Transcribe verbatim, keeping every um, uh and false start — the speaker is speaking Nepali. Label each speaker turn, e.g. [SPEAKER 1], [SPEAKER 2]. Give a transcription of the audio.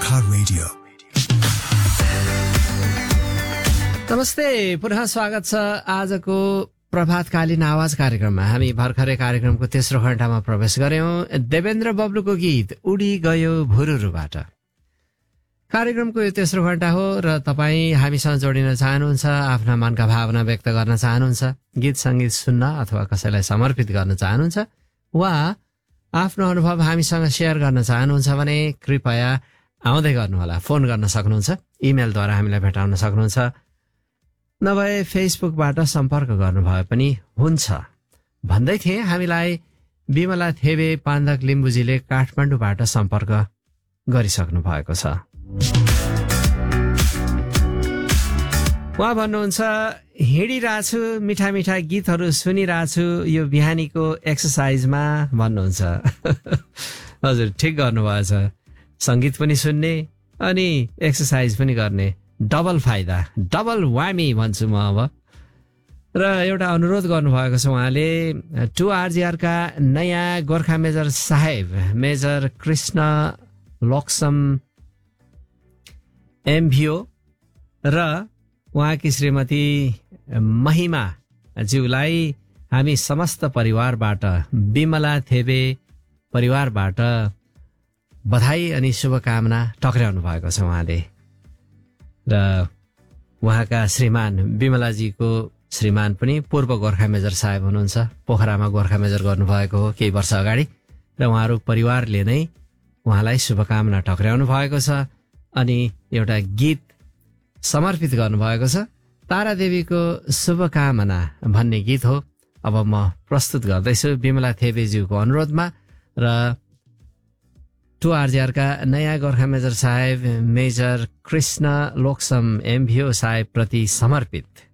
[SPEAKER 1] गोर्खा रेडियो।
[SPEAKER 2] नमस्ते, पुनः स्वागत छ आजको प्रभातकालीन आवाज कार्यक्रममा। हामी भर्खरै कार्यक्रमको तेस्रो घण्टामा प्रवेश गर्यौं। देवेन्द्र बब्लुको गीत उडी गयो भुरुरुबाट। कार्यक्रमको यो तेस्रो घण्टा हो र तपाईँ हामीसँग जोडिन चाहनुहुन्छ, आफ्ना मनका भावना व्यक्त गर्न चाहनुहुन्छ, गीत सङ्गीत सुन्न अथवा कसैलाई समर्पित गर्न चाहनुहुन्छ वा आफ्नो अनुभव हामीसँग सेयर गर्न चाहनुहुन्छ भने कृपया आउँदै गर्नुहोला। फोन गर्न सक्नुहुन्छ, इमेलद्वारा हामीलाई भेटाउन सक्नुहुन्छ, नभए फेसबुकबाट सम्पर्क गर्नुभए पनि हुन्छ। भन्दै थिए हामीलाई बिमला थेबे पाण्डक लिम्बुजीले काठमाडौँबाट सम्पर्क गरिसक्नु भएको छ। उहाँ भन्नुहुन्छ, हिँडिरहेछु, मिठा मिठा गीतहरू सुनिरहेछु यो बिहानीको एक्सर्साइजमा भन्नुहुन्छ। हजुर, ठिक गर्नुभएछ। सङ्गीत पनि सुन्ने अनि एक्सर्साइज पनि गर्ने, डबल फाइदा, डबल वामी भन्छु म अब। र एउटा अनुरोध गर्नुभएको छ उहाँले, टु आरजिआरका नयाँ गोर्खा मेजर साहेब मेजर कृष्ण लोक्सम एमभिओ र उहाँकी श्रीमती महिमा ज्यूलाई हामी समस्त परिवारबाट, बिमला थेबे परिवारबाट बधाई अनि शुभकामना टक्र्याउनु भएको छ उहाँले। र उहाँका श्रीमान बिमलाजीको श्रीमान पनि पूर्व गोर्खा मेजर साहेब हुनुहुन्छ, पोखरामा गोर्खा मेजर गर्नुभएको हो केही वर्ष अगाडि, र उहाँहरू परिवारले नै उहाँलाई शुभकामना टक्र्याउनु भएको छ अनि एउटा गीत समर्पित गर्नुभएको छ। तारादेवीको शुभकामना भन्ने गीत हो। अब म प्रस्तुत गर्दैछु बिमला थेबेज्यूको अनुरोधमा र टु आरजिआरका नयाँ गोर्खा मेजर साहेब मेजर कृष्ण लोक्सम एमभिओ साहेब प्रति समर्पित